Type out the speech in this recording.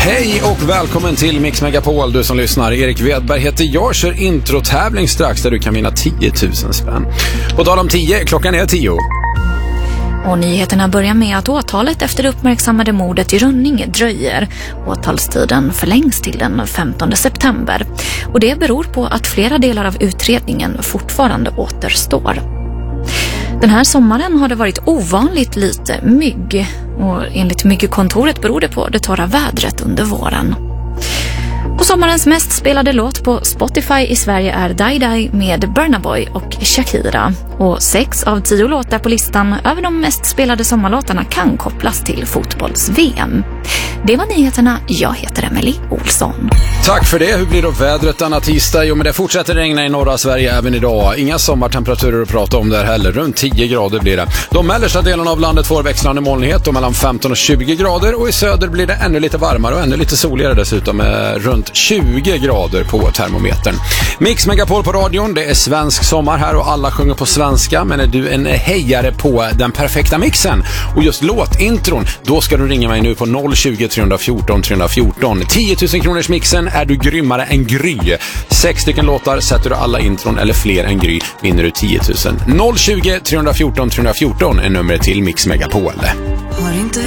Hej och välkommen till Mix Megapol, du som lyssnar. Erik Wedberg heter jag, kör introtävling strax där du kan vinna 10 000 spänn. På tal om 10, klockan är 10. Och nyheterna börjar med att åtalet efter det uppmärksammade mordet i Rönninge dröjer. Åtalstiden förlängs till den 15 september. Och det beror på att flera delar av utredningen fortfarande återstår. Den här sommaren har det varit ovanligt lite mygg. Och enligt myggkontoret beror det på det torra vädret under våren. Och sommarens mest spelade låt på Spotify i Sverige är Die Die med Burna Boy och Shakira. Och 6 av 10 låtar på listan över de mest spelade sommarlåtarna kan kopplas till fotbolls-VM. Det var nyheterna. Jag heter Emily Olsson. Tack för det. Hur blir då vädret denna tisdag? Jo, men det fortsätter regna i norra Sverige även idag. Inga sommartemperaturer att prata om där heller. Runt 10 grader blir det. De mellersta delarna av landet får växlande molnighet och mellan 15 och 20 grader. Och i söder blir det ännu lite varmare och ännu lite soligare dessutom med runt 20 grader på termometern. Mix Megapol på radion. Det är svensk sommar här och alla sjunger på svenska. Men är du en hejare på den perfekta mixen och just låtintron, då ska du ringa mig nu på 020 314 314. 10 000 kronors mixen är du grymmare än Gry. 6 stycken låtar, sätter du alla intron eller fler än Gry, vinner du 10 000. 020 314 314 är numret till Mix Megapol. Har inte